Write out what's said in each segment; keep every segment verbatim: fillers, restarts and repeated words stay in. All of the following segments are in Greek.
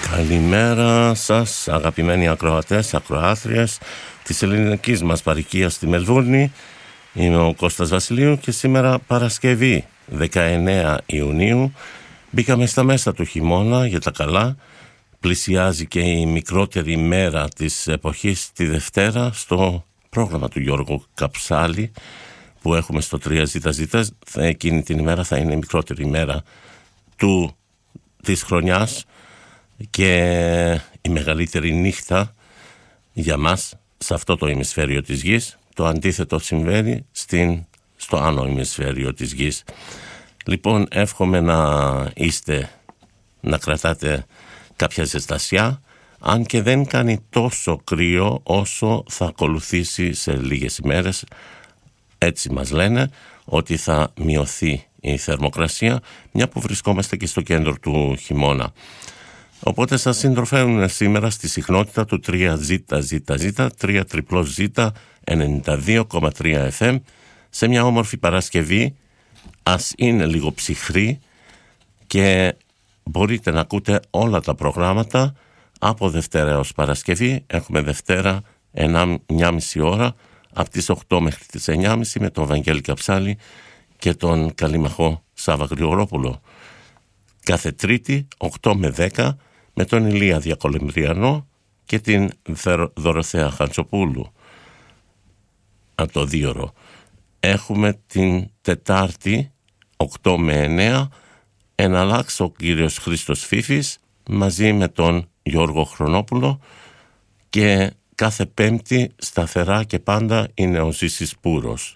Καλημέρα σας αγαπημένοι ακροατές, ακροάθριες της ελληνικής μας παροικίας στη Μελβούρνη. Είμαι ο Κώστας Βασιλείου και σήμερα Παρασκευή δεκαεννέα Ιουνίου μπήκαμε στα μέσα του χειμώνα για τα καλά. Πλησιάζει και η μικρότερη μέρα της εποχής, τη Δευτέρα, στο πρόγραμμα του Γιώργου Καψάλη που έχουμε στο τρία ζέτα ζέτα. Εκείνη την ημέρα θα είναι η μικρότερη μέρα του, της χρονιάς και η μεγαλύτερη νύχτα για μας σε αυτό το ημισφαίριο της γης. Το αντίθετο συμβαίνει στην, στο άνω ημισφαίριο της γης. Λοιπόν, εύχομαι να είστε, να κρατάτε κάποια ζεστασιά, αν και δεν κάνει τόσο κρύο όσο θα ακολουθήσει σε λίγες ημέρες. Έτσι μας λένε ότι θα μειωθεί η θερμοκρασία, μια που βρισκόμαστε και στο κέντρο του χειμώνα. Οπότε σας συντροφεύουν σήμερα στη συχνότητα του τρία ζέτα ζέτα ζέτα, τρία τριπλό ζέτα, ενενήντα δύο κόμμα τρία εφ εμ, σε μια όμορφη Παρασκευή. Ας είναι λίγο ψυχρή και μπορείτε να ακούτε όλα τα προγράμματα από Δευτέρα έως Παρασκευή. Έχουμε Δευτέρα ενάμιση μισή ώρα από τις οκτώ μέχρι τις εννιά και μισή με τον Βαγγέλη Καψάλη και τον Καλημαχό Σάβα Γρηγορόπουλο. Κάθε Τρίτη οκτώ με δέκα με τον Ηλία Διακολεμπριανό και την Δωροθέα Χαντσοπούλου από το Δίωρο. Έχουμε την Τετάρτη οκτώ με εννέα εναλλάξ ο κύριος Χρήστος Φίφης μαζί με τον Γιώργο Χρονόπουλο, και κάθε Πέμπτη σταθερά και πάντα είναι ο Ζήσης Πούρος.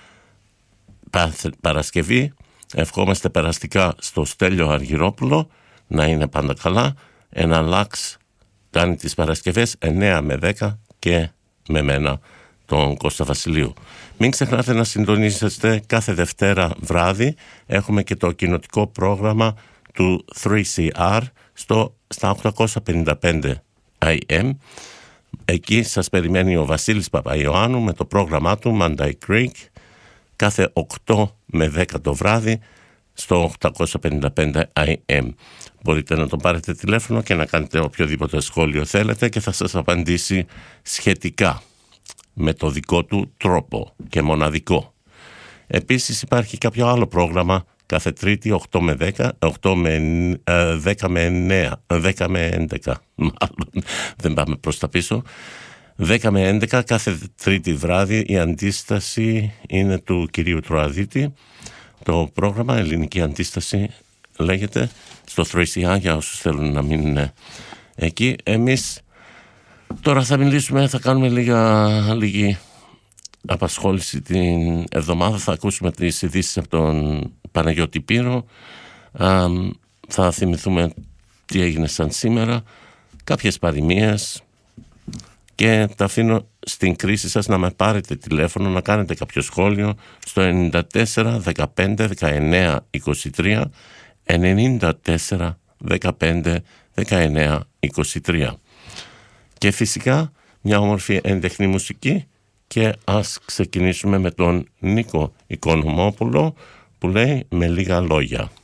Παρασκευή ευχόμαστε περαστικά στο Στέλιο Αργυρόπουλο, να είναι πάντα καλά. Εναλλάξ κάνει τις Παρασκευές εννέα με δέκα και με μένα, τον Κώστα Βασιλείου. Μην ξεχνάτε να συντονίζεστε κάθε Δευτέρα βράδυ. Έχουμε και το κοινοτικό πρόγραμμα του τρία σι αρ στο, στα οκτακόσια πενήντα πέντε έι εμ. Εκεί σας περιμένει ο Βασίλης Παπαϊωάννου με το πρόγραμμά του Monday Creek κάθε οκτώ με δέκα το βράδυ στο οκτακόσια πενήντα πέντε έι εμ. Μπορείτε να τον πάρετε τηλέφωνο και να κάνετε οποιοδήποτε σχόλιο θέλετε και θα σας απαντήσει σχετικά με το δικό του τρόπο και μοναδικό. Επίσης υπάρχει κάποιο άλλο πρόγραμμα κάθε Τρίτη οκτώ με δέκα, οκτώ με, ε, δέκα με εννέα, δέκα με έντεκα, μάλλον δεν πάμε προς τα πίσω. δέκα με έντεκα κάθε Τρίτη βράδυ η αντίσταση είναι του κυρίου Τροαδίτη. Το πρόγραμμα Ελληνική Αντίσταση λέγεται, στο τρία σι αρ για όσους θέλουν να μείνουν εκεί. Εμείς τώρα θα μιλήσουμε, θα κάνουμε λίγα, λίγη απασχόληση την εβδομάδα. Θα ακούσουμε τις ειδήσεις από τον Παναγιώτη Πύρο. Α, θα θυμηθούμε τι έγινε σαν σήμερα, κάποιες παροιμίες, και τα αφήνω στην κρίση σας να με πάρετε τηλέφωνο, να κάνετε κάποιο σχόλιο στο ενενήντα τέσσερα δεκαπέντε δεκαεννέα είκοσι τρία, ενενήντα τέσσερα δεκαπέντε δεκαεννέα είκοσι τρία. Και φυσικά μια όμορφη εντεχνή μουσική, και ας ξεκινήσουμε με τον Νίκο Οικονομόπουλο που λέει «Με λίγα λόγια».